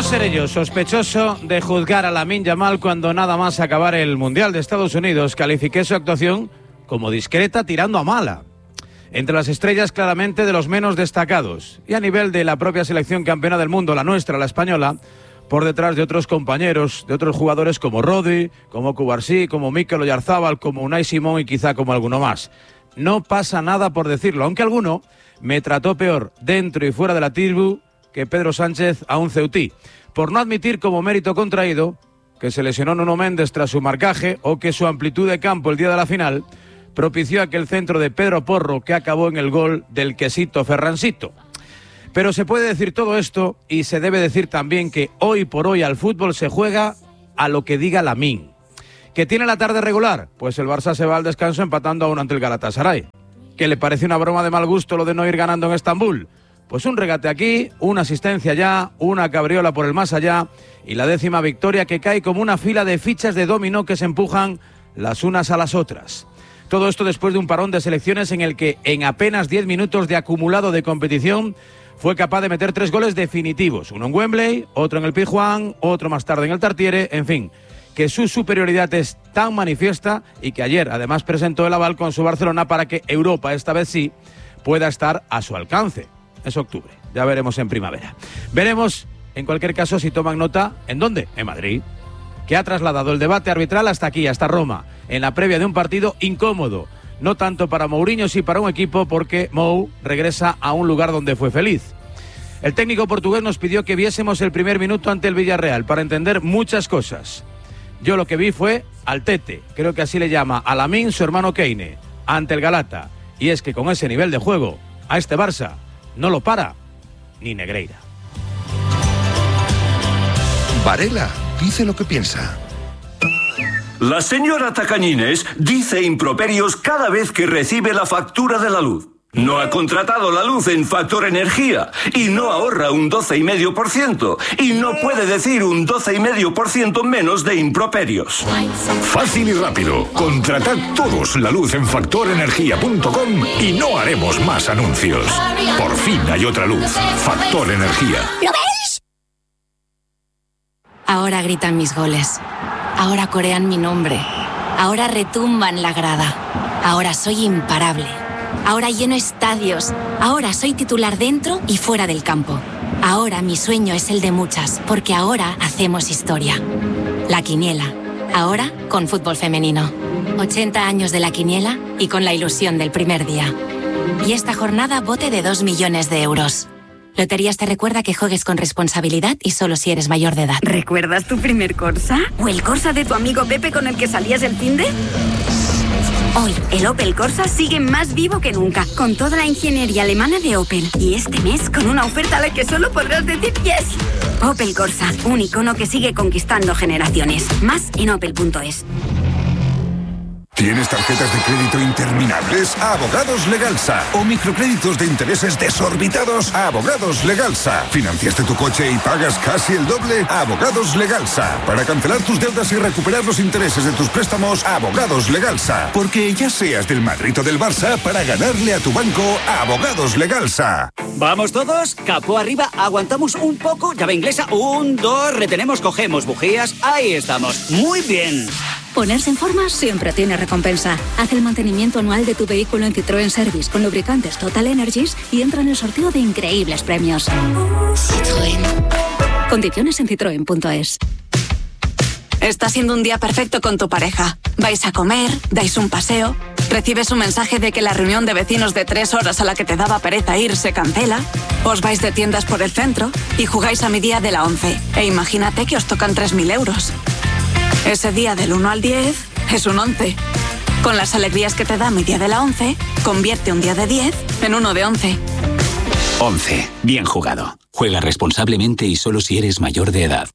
No seré yo sospechoso de juzgar a Lamine Yamal cuando nada más acabar el Mundial de Estados Unidos califiqué su actuación como discreta tirando a mala. Entre las estrellas claramente de los menos destacados. Y a nivel de la propia selección campeona del mundo, la nuestra, la española, por detrás de otros compañeros, de otros jugadores como Rodri, como Cubarsí, como Mikel Oyarzabal, como Unai Simón y quizá como alguno más. No pasa nada por decirlo, aunque alguno me trató peor dentro y fuera de la tribu que Pedro Sánchez a un ceutí, por no admitir como mérito contraído que se lesionó Nuno Méndez tras su marcaje o que su amplitud de campo el día de la final propició aquel centro de Pedro Porro que acabó en el gol del quesito Ferransito. Pero se puede decir todo esto y se debe decir también que hoy por hoy al fútbol se juega a lo que diga Lamine. ¿Que tiene la tarde regular? Pues el Barça se va al descanso empatando a 1 ante el Galatasaray. ¿Que le parece una broma de mal gusto lo de no ir ganando en Estambul? Pues un regate aquí, una asistencia allá, una cabriola por el más allá y la 10ª victoria que cae como una fila de fichas de dominó que se empujan las unas a las otras. Todo esto después de un parón de selecciones en el que en apenas 10 minutos de acumulado de competición fue capaz de meter 3 goles definitivos. Uno en Wembley, otro en el Pizjuán, otro más tarde en el Tartiere, en fin, que su superioridad es tan manifiesta y que ayer además presentó el aval con su Barcelona para que Europa, esta vez sí, pueda estar a su alcance. Es octubre, ya veremos en primavera. Veremos, en cualquier caso, si toman nota, ¿en dónde? En Madrid, que ha trasladado el debate arbitral hasta aquí, hasta Roma, en la previa de un partido incómodo, no tanto para Mourinho, sí para un equipo, porque Mou regresa a un lugar donde fue feliz. El técnico portugués nos pidió que viésemos el primer minuto ante el Villarreal para entender muchas cosas. Yo lo que vi fue al Tete, creo que así le llama a Lamine su hermano Keine, ante el Galata, y es que con ese nivel de juego, a este Barça no lo para ni Negreira. Varela dice lo que piensa. La señora Tacañines dice improperios cada vez que recibe la factura de la luz. No ha contratado la luz en Factor Energía y no ahorra un 12,5% y no puede decir un 12,5% menos de improperios. Fácil y rápido. Contratad todos la luz en factorenergia.com y no haremos más anuncios. Por fin hay otra luz. Factor Energía. ¿Lo veis? Ahora gritan mis goles. Ahora corean mi nombre. Ahora retumban la grada. Ahora soy imparable. Ahora lleno estadios. Ahora soy titular dentro y fuera del campo. Ahora mi sueño es el de muchas, porque ahora hacemos historia. La Quiniela. Ahora con fútbol femenino. 80 años de la Quiniela y con la ilusión del primer día. Y esta jornada bote de 2 millones de euros. Loterías te recuerda que juegues con responsabilidad y solo si eres mayor de edad. ¿Recuerdas tu primer Corsa? ¿O el Corsa de tu amigo Pepe con el que salías el finde? Hoy, el Opel Corsa sigue más vivo que nunca, con toda la ingeniería alemana de Opel. Y este mes, con una oferta a la que solo podrás decir yes. Opel Corsa, un icono que sigue conquistando generaciones. Más en opel.es. ¿Tienes tarjetas de crédito interminables? Abogados Legalsa. ¿O microcréditos de intereses desorbitados? Abogados Legalsa. ¿Financiaste tu coche y pagas casi el doble? Abogados Legalsa. Para cancelar tus deudas y recuperar los intereses de tus préstamos, Abogados Legalsa. Porque ya seas del Madrid o del Barça, para ganarle a tu banco, Abogados Legalsa. ¿Vamos todos? Capó arriba, aguantamos un poco, llave inglesa, 1, 2, retenemos, cogemos bujías, ahí estamos. Muy bien. Ponerse en forma siempre tiene recompensa. Haz el mantenimiento anual de tu vehículo en Citroën Service con lubricantes Total Energies y entra en el sorteo de increíbles premios. Citroën. Condiciones en citroen.es. Está siendo un día perfecto con tu pareja. Vais a comer, dais un paseo, recibes un mensaje de que la reunión de vecinos de 3 horas a la que te daba pereza ir se cancela, os vais de tiendas por el centro y jugáis a mi día de la 11. E imagínate que os tocan 3.000 euros. Ese día del 1 al 10 es un 11. Con las alegrías que te da mi día de la 11, convierte un día de 10 en uno de 11. 11. Bien jugado. Juega responsablemente y solo si eres mayor de edad.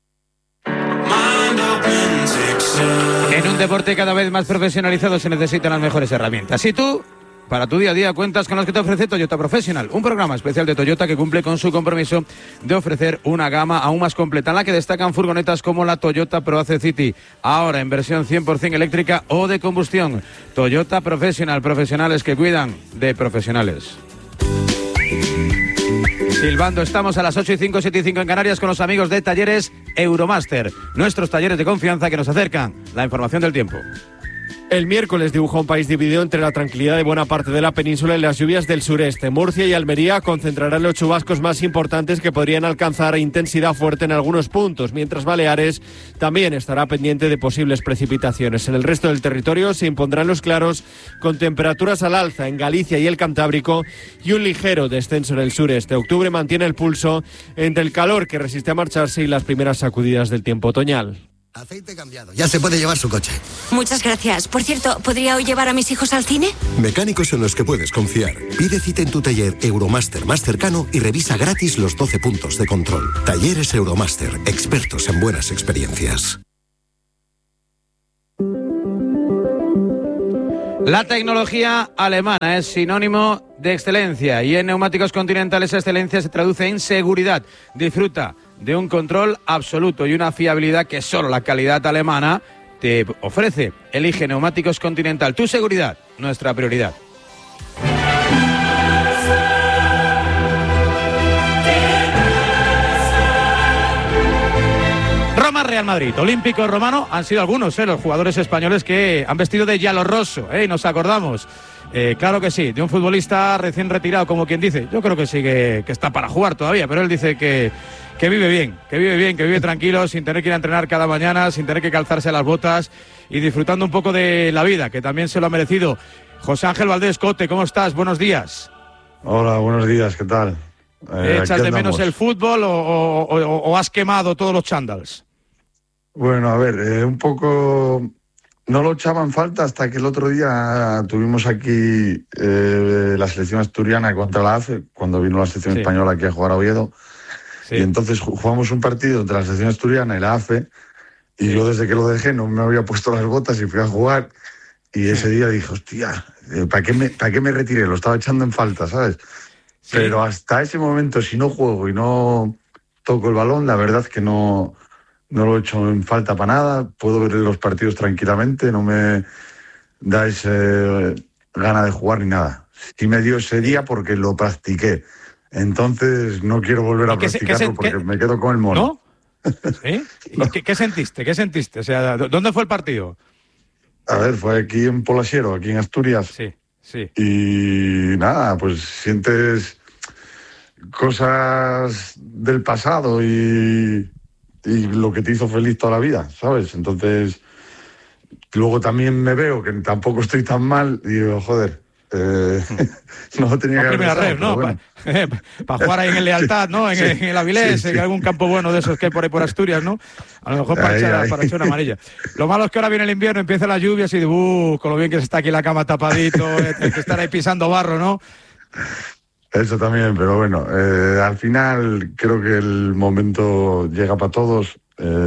En un deporte cada vez más profesionalizado se necesitan las mejores herramientas. Y tú, para tu día a día, cuentas con las que te ofrece Toyota Professional, un programa especial de Toyota que cumple con su compromiso de ofrecer una gama aún más completa, en la que destacan furgonetas como la Toyota ProAce City, ahora en versión 100% eléctrica o de combustión. Toyota Professional, profesionales que cuidan de profesionales. Silbando, estamos a las 8:05, 7:05 en Canarias con los amigos de Talleres Euromaster, nuestros talleres de confianza que nos acercan la información del tiempo. El miércoles dibuja un país dividido entre la tranquilidad de buena parte de la península y las lluvias del sureste. Murcia y Almería concentrarán los chubascos más importantes que podrían alcanzar intensidad fuerte en algunos puntos, mientras Baleares también estará pendiente de posibles precipitaciones. En el resto del territorio se impondrán los claros con temperaturas al alza en Galicia y el Cantábrico y un ligero descenso en el sureste. Octubre mantiene el pulso entre el calor que resiste a marcharse y las primeras sacudidas del tiempo otoñal. Aceite cambiado. Ya se puede llevar su coche. Muchas gracias. Por cierto, ¿podría hoy llevar a mis hijos al cine? Mecánicos en los que puedes confiar. Pide cita en tu taller Euromaster más cercano y revisa gratis los 12 puntos de control. Talleres Euromaster. Expertos en buenas experiencias. La tecnología alemana es sinónimo de excelencia y en Neumáticos Continental esa excelencia se traduce en seguridad. Disfruta de un control absoluto y una fiabilidad que solo la calidad alemana te ofrece. Elige Neumáticos Continental. Tu seguridad, nuestra prioridad. Real Madrid, Olímpico Romano, han sido algunos los jugadores españoles que han vestido de yalo rosso, y nos acordamos. Claro que sí, de un futbolista recién retirado, como quien dice. Yo creo que sí que está para jugar todavía, pero él dice que vive bien, que vive tranquilo, sin tener que ir a entrenar cada mañana, sin tener que calzarse las botas y disfrutando un poco de la vida, que también se lo ha merecido. José Ángel Valdés, Cote, ¿cómo estás? Buenos días. Hola, buenos días, ¿qué tal? ¿Echas de menos el fútbol o has quemado todos los chándals? Bueno, a ver, un poco no lo echaban falta hasta que el otro día tuvimos aquí la selección asturiana contra la AFE, cuando vino la selección española aquí a jugar a Oviedo. Sí. Y entonces jugamos un partido entre la selección asturiana y la AFE, y yo desde que lo dejé no me había puesto las botas y fui a jugar. Y ese día dije, hostia, ¿para qué me retiré? Lo estaba echando en falta, ¿sabes? Sí. Pero hasta ese momento, si no juego y no toco el balón, la verdad es que no lo he hecho en falta para nada. Puedo ver los partidos tranquilamente, no me dais gana de jugar ni nada. Sí me dio ese día porque lo practiqué. Entonces no quiero volver a practicarlo porque me quedo con el mono. ¿No? ¿Sí? ¿No? ¿Qué sentiste? O sea, ¿dónde fue el partido? A ver, fue aquí en Polasiero, aquí en Asturias. Sí. Y nada, pues sientes cosas del pasado y lo que te hizo feliz toda la vida, ¿sabes? Entonces, luego también me veo que tampoco estoy tan mal y digo, joder, no tenía que haber primera red, ¿no? Bueno. Para jugar ahí en el Lealtad, ¿no? En el Avilés, en algún campo bueno de esos que hay por ahí por Asturias, ¿no? A lo mejor para echar una amarilla. Lo malo es que ahora viene el invierno, empiezan las lluvias y con lo bien que se está aquí la cama tapadito, que estar ahí pisando barro, ¿no? Eso también, pero bueno, al final creo que el momento llega para todos.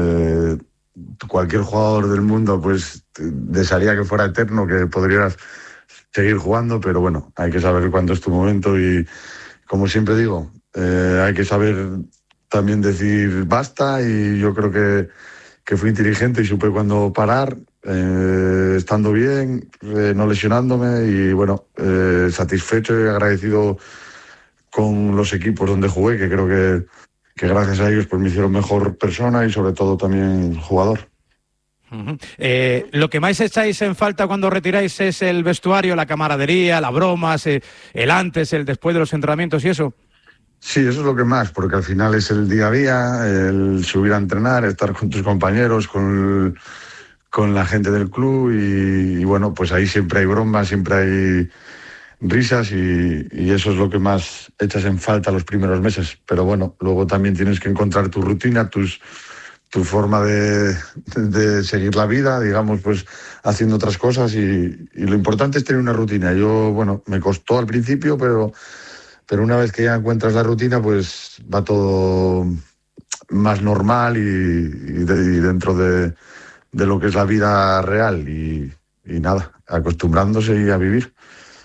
Cualquier jugador del mundo pues desearía que fuera eterno, que podrías seguir jugando, pero bueno, hay que saber cuándo es tu momento y, como siempre digo, hay que saber también decir basta, y yo creo que fui inteligente y supe cuándo parar, estando bien, no lesionándome, y bueno, satisfecho y agradecido con los equipos donde jugué, que creo que gracias a ellos pues me hicieron mejor persona y sobre todo también jugador. Uh-huh. Lo que más echáis en falta cuando retiráis es el vestuario, la camaradería, las bromas, el antes, el después de los entrenamientos y eso. Sí, eso es lo que más, porque al final es el día a día, el subir a entrenar, estar con tus compañeros, con la gente del club y bueno, pues ahí siempre hay bromas, siempre hay risas y eso es lo que más echas en falta los primeros meses. Pero bueno, luego también tienes que encontrar tu rutina, tu forma de seguir la vida, digamos, pues haciendo otras cosas y lo importante es tener una rutina. Yo, bueno, me costó al principio, pero una vez que ya encuentras la rutina, pues va todo más normal y dentro de lo que es la vida real y nada, acostumbrándose y a vivir.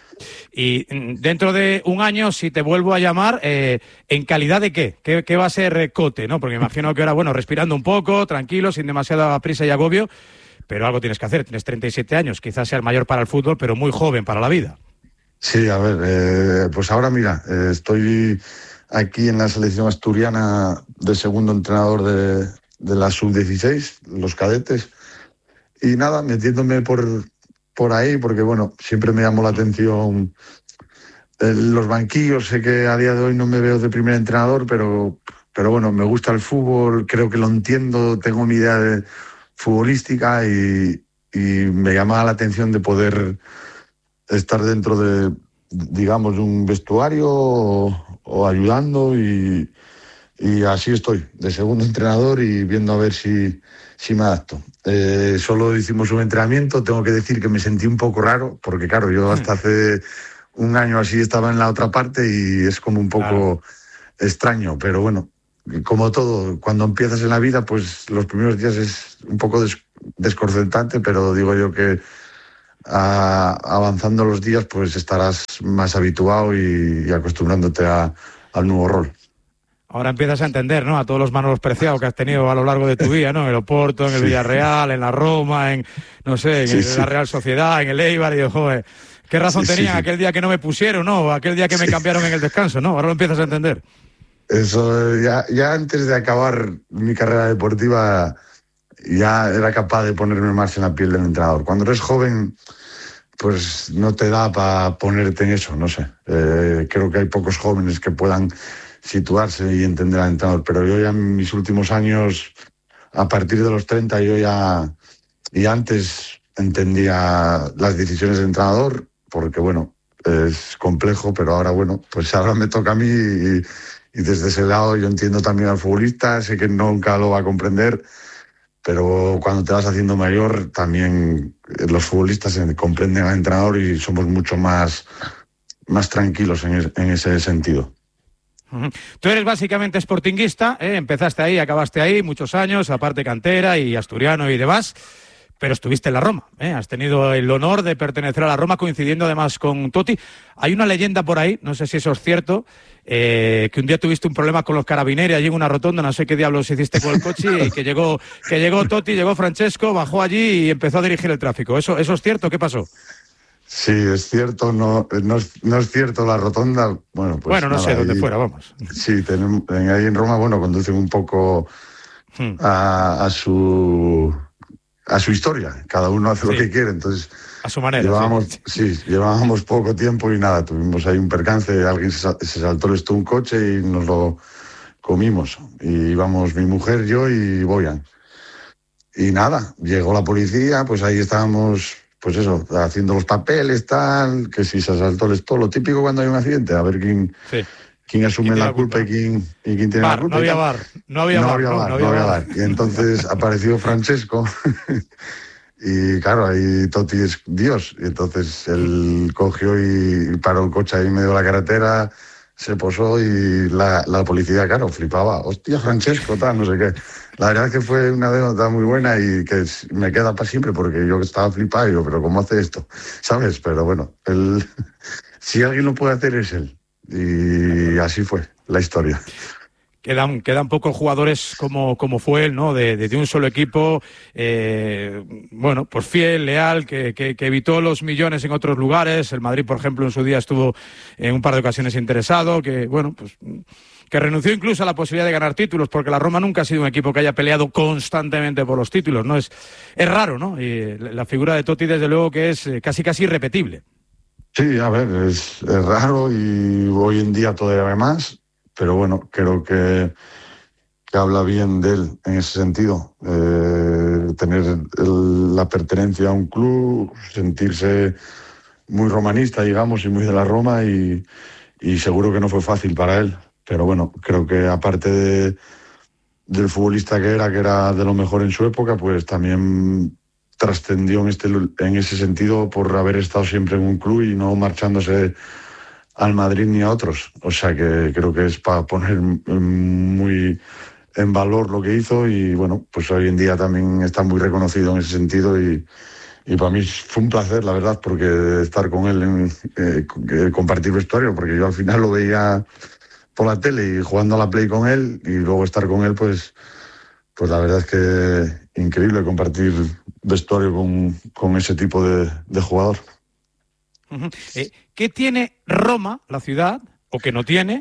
Y dentro de un año, si te vuelvo a llamar, ¿en calidad de qué? ¿Qué va a ser Cote, ¿no? Porque imagino que ahora, bueno, respirando un poco, tranquilo, sin demasiada prisa y agobio, pero algo tienes que hacer. Tienes 37 años, quizás seas mayor para el fútbol, pero muy joven para la vida. Sí, a ver, pues ahora mira, estoy aquí en la selección asturiana de segundo entrenador de la sub-16, los cadetes. Y nada, metiéndome por ahí, porque bueno, siempre me llamó la atención los banquillos. Sé que a día de hoy no me veo de primer entrenador, pero bueno, me gusta el fútbol, creo que lo entiendo, tengo mi idea futbolística y me llama la atención de poder estar dentro de, digamos, un vestuario o ayudando y así estoy, de segundo entrenador y viendo a ver si me adapto. Solo hicimos un entrenamiento, tengo que decir que me sentí un poco raro, porque claro, yo hasta hace un año así estaba en la otra parte y es como un poco extraño, pero bueno, como todo, cuando empiezas en la vida, pues los primeros días es un poco desconcertante, pero digo yo que avanzando los días, pues estarás más habituado y acostumbrándote al nuevo rol. Ahora empiezas a entender, ¿no? A todos los Manolos Preciado que has tenido a lo largo de tu vida, ¿no? En el Oporto, en el Villarreal, en la Roma, en la Real Sociedad, en el Eibar, y joder, qué razón tenían aquel día que no me pusieron, ¿no? Aquel día que me cambiaron en el descanso, ¿no? Ahora lo empiezas a entender. Eso, ya antes de acabar mi carrera deportiva, ya era capaz de ponerme más en la piel del entrenador. Cuando eres joven, pues no te da para ponerte en eso, no sé. Creo que hay pocos jóvenes que puedan situarse y entender al entrenador, pero yo ya en mis últimos años, a partir de los 30, yo ya, y antes entendía las decisiones del entrenador, porque bueno, es complejo, pero ahora bueno, pues ahora me toca a mí y desde ese lado yo entiendo también al futbolista, sé que nunca lo va a comprender, pero cuando te vas haciendo mayor también los futbolistas comprenden al entrenador y somos mucho más tranquilos en ese sentido. Tú eres básicamente sportinguista, empezaste ahí, acabaste ahí, muchos años, aparte cantera y asturiano y demás, pero estuviste en la Roma, has tenido el honor de pertenecer a la Roma, coincidiendo además con Totti. Hay una leyenda por ahí, no sé si eso es cierto, que un día tuviste un problema con los carabinieri allí en una rotonda, no sé qué diablos hiciste con el coche, y que llegó Totti, llegó Francesco, bajó allí y empezó a dirigir el tráfico. ¿Eso es cierto? ¿Qué pasó? Sí, es cierto, no es cierto la rotonda. Bueno, pues no sé, dónde fuera, vamos. Sí, ahí en Roma, bueno, conducen un poco a su historia. Cada uno hace lo que quiere, entonces a su manera. Llevábamos poco tiempo y nada, tuvimos ahí un percance, alguien se saltó un coche y nos lo comimos. Y íbamos mi mujer, yo y Boyan. Y nada, llegó la policía, pues ahí estábamos, pues eso, haciendo los papeles, tal, que si se asaltó lo típico cuando hay un accidente, a ver quién asume la culpa y quién tiene la culpa. No había bar. Y entonces apareció Francesco y claro, ahí Totti es Dios. Y entonces él cogió y paró el coche ahí en medio de la carretera, se posó y la policía, claro, flipaba. Hostia, Francesco, tal, no sé qué. La verdad es que fue una anécdota muy buena y que me queda para siempre porque yo estaba flipado y yo, pero ¿cómo hace esto? ¿Sabes? Pero bueno, si alguien lo puede hacer es él. Y así fue la historia. Quedan pocos jugadores como fue él, ¿no? De un solo equipo, bueno, pues fiel, leal, que evitó los millones en otros lugares. El Madrid, por ejemplo, en su día estuvo en un par de ocasiones interesado, que bueno, pues que renunció incluso a la posibilidad de ganar títulos, porque la Roma nunca ha sido un equipo que haya peleado constantemente por los títulos, ¿no? Es raro, ¿no? Y la figura de Totti, desde luego, que es casi irrepetible. Sí, a ver, es raro y hoy en día todavía más, pero bueno, creo que habla bien de él en ese sentido. Tener la pertenencia a un club, sentirse muy romanista, digamos, y muy de la Roma y seguro que no fue fácil para él. Pero bueno, creo que aparte del futbolista que era de lo mejor en su época, pues también trascendió en ese sentido por haber estado siempre en un club y no marchándose al Madrid ni a otros. O sea que creo que es para poner muy en valor lo que hizo y bueno, pues hoy en día también está muy reconocido en ese sentido y para mí fue un placer, la verdad, porque estar con él, compartir vestuario, porque yo al final lo veía por la tele y jugando a la Play con él y luego estar con él, pues la verdad es que increíble compartir vestuario con ese tipo de jugador. ¿Qué tiene Roma, la ciudad, o que no tiene,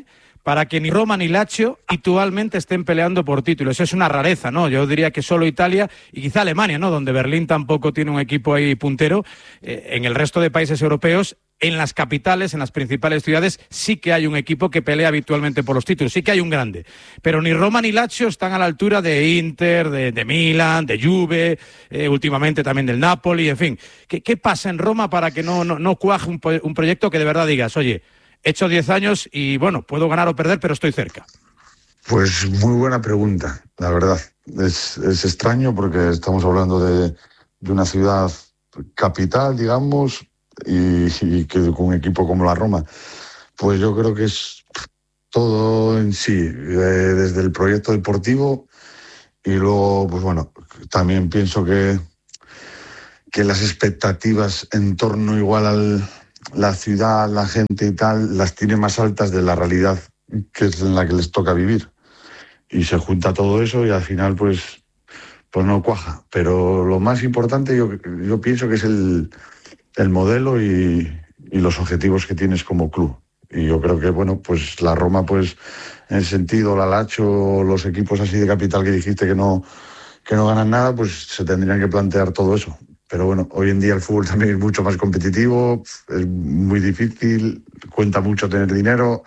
para que ni Roma ni Lazio actualmente estén peleando por títulos. Es una rareza, ¿no? Yo diría que solo Italia y quizá Alemania, ¿no? Donde Berlín tampoco tiene un equipo ahí puntero. En el resto de países europeos, en las capitales, en las principales ciudades, sí que hay un equipo que pelea habitualmente por los títulos, sí que hay un grande. Pero ni Roma ni Lazio están a la altura de Inter, de Milan, de Juve, últimamente también del Napoli, en fin. ¿Qué pasa en Roma para que no cuaje un proyecto que de verdad digas, oye, he hecho 10 años y bueno, puedo ganar o perder, pero estoy cerca? Pues muy buena pregunta, la verdad. Es extraño porque estamos hablando de una ciudad capital, digamos, y que con un equipo como la Roma. Pues yo creo que es todo en sí, desde el proyecto deportivo y luego, pues bueno, también pienso que las expectativas en torno igual a la ciudad, la gente y tal, las tiene más altas de la realidad que es en la que les toca vivir. Y se junta todo eso y al final pues no cuaja. Pero lo más importante yo pienso que es el modelo y los objetivos que tienes como club. Y yo creo que, bueno, pues la Roma, pues en el sentido, la Lazio, los equipos así de capital que dijiste que no ganan nada, pues se tendrían que plantear todo eso. Pero bueno, hoy en día el fútbol también es mucho más competitivo, es muy difícil, cuenta mucho tener dinero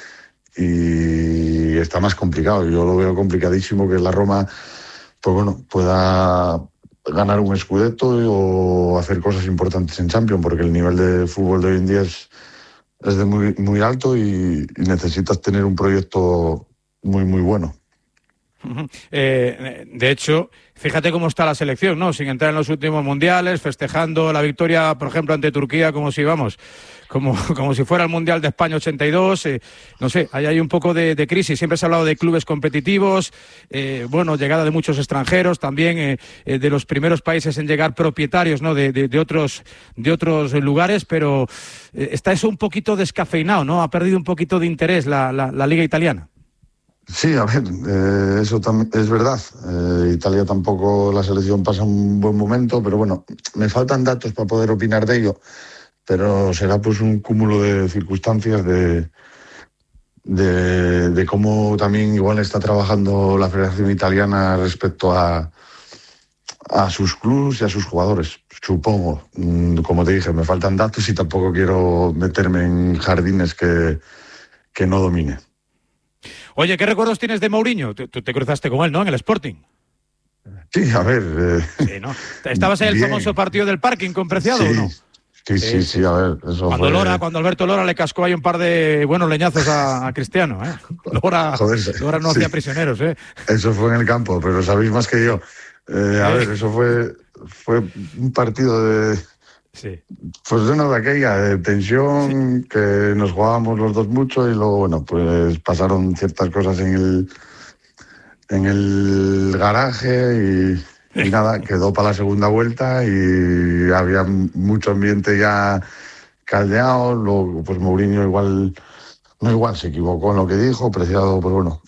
y está más complicado. Yo lo veo complicadísimo que la Roma, pues bueno, pueda ganar un Scudetto o hacer cosas importantes en Champions, porque el nivel de fútbol de hoy en día es de muy, muy alto y necesitas tener un proyecto muy, muy bueno. De hecho, fíjate cómo está la selección, ¿no? Sin entrar en los últimos mundiales, festejando la victoria, por ejemplo, ante Turquía, como si fuera el Mundial de España 82. No sé, ahí hay un poco de crisis. Siempre se ha hablado de clubes competitivos, llegada de muchos extranjeros, también de los primeros países en llegar propietarios, ¿no? de otros lugares, pero está eso un poquito descafeinado, ¿no? Ha perdido un poquito de interés la liga italiana. Sí, a ver, eso también es verdad. Italia tampoco, la selección pasa un buen momento, pero bueno, me faltan datos para poder opinar de ello, pero será pues un cúmulo de circunstancias de cómo también igual está trabajando la Federación Italiana respecto a sus clubes y a sus jugadores, supongo. Como te dije, me faltan datos y tampoco quiero meterme en jardines que no domine. Oye, ¿qué recuerdos tienes de Mourinho? Tú te cruzaste con él, ¿no? En el Sporting. Sí, a ver. Sí, ¿no? ¿Estabas en el famoso partido del parking con Preciado o no? Sí, a ver. Eso cuando Alberto Lora le cascó ahí un par de buenos leñazos a Cristiano, ¿eh? Lora no hacía prisioneros, ¿eh? Eso fue en el campo, pero sabéis más que yo. A ver, eso fue un partido de... Sí. Pues de aquella de tensión, sí, que nos jugábamos los dos mucho y luego, bueno, pues pasaron ciertas cosas en el garaje y nada, quedó para la segunda vuelta y había mucho ambiente ya caldeado. Luego, pues Mourinho se equivocó en lo que dijo. Preciado, pues bueno,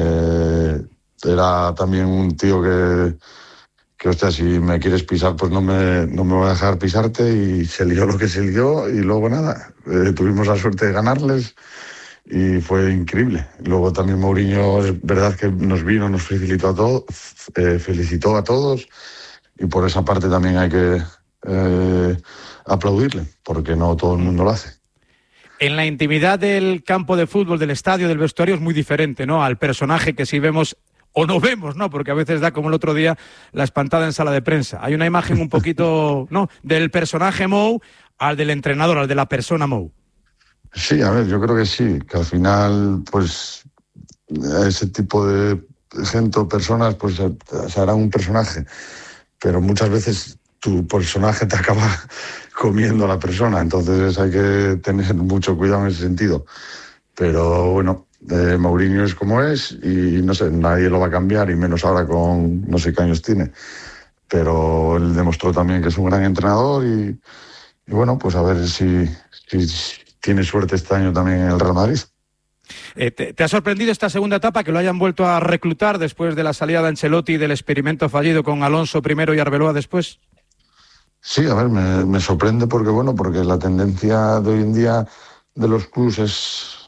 era también un tío que hostia, si me quieres pisar, pues no me voy a dejar pisarte, y se lió lo que se lió y luego nada, tuvimos la suerte de ganarles y fue increíble. Luego también Mourinho, es verdad que nos felicitó a todos y por esa parte también hay que aplaudirle, porque no todo el mundo lo hace. En la intimidad del campo de fútbol, del estadio, del vestuario es muy diferente, ¿no? Al personaje que sí vemos o no vemos, ¿no? Porque a veces da como el otro día la espantada en sala de prensa. Hay una imagen un poquito, ¿no?, del personaje Mou al del entrenador, al de la persona Mou. Sí, a ver, yo creo que sí, que al final, pues, ese tipo de gente o personas, pues, se hará un personaje. Pero muchas veces tu personaje te acaba comiendo a la persona, entonces hay que tener mucho cuidado en ese sentido. Pero bueno, Mourinho es como es y no sé, nadie lo va a cambiar, y menos ahora con no sé qué años tiene. Pero él demostró también que es un gran entrenador y bueno, pues a ver si tiene suerte este año también en el Real Madrid. ¿Te ha sorprendido esta segunda etapa, que lo hayan vuelto a reclutar después de la salida de Ancelotti y del experimento fallido con Alonso primero y Arbeloa después? Sí, a ver, me sorprende porque la tendencia de hoy en día de los clubes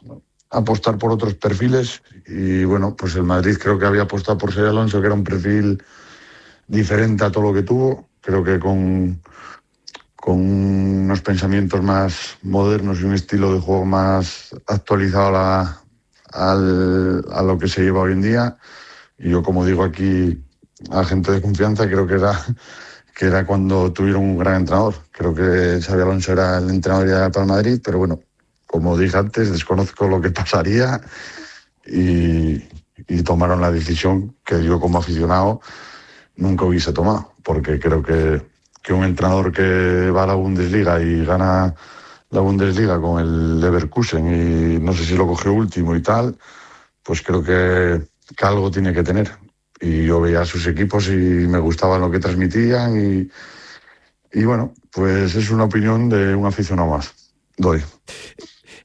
apostar por otros perfiles y bueno, pues el Madrid creo que había apostado por Xabi Alonso, que era un perfil diferente a todo lo que tuvo, creo que con unos pensamientos más modernos y un estilo de juego más actualizado a lo que se lleva hoy en día. Y yo, como digo aquí a gente de confianza, creo que era cuando tuvieron un gran entrenador. Creo que Xabi Alonso era el entrenador ideal para el Madrid, pero bueno, como dije antes, desconozco lo que pasaría y tomaron la decisión que yo como aficionado nunca hubiese tomado, porque creo que un entrenador que va a la Bundesliga y gana la Bundesliga con el Leverkusen y no sé si lo cogió último y tal, pues creo que algo tiene que tener. Y yo veía a sus equipos y me gustaba lo que transmitían y bueno, pues es una opinión de un aficionado más. Doy.